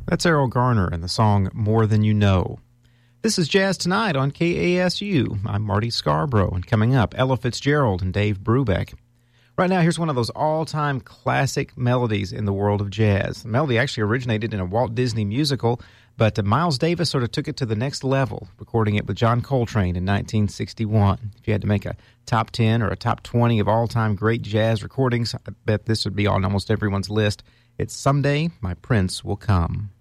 That's Errol Garner and the song More Than You Know. This is Jazz Tonight on KASU. I'm Marty Scarborough, and coming up, Ella Fitzgerald and Dave Brubeck. Right now, here's one of those all-time classic melodies in the world of jazz. The melody actually originated in a Walt Disney musical, but Miles Davis sort of took it to the next level, recording it with John Coltrane in 1961. If you had to make a top 10 or a top 20 of all-time great jazz recordings, I bet this would be on almost everyone's list. It's Someday My Prince Will Come.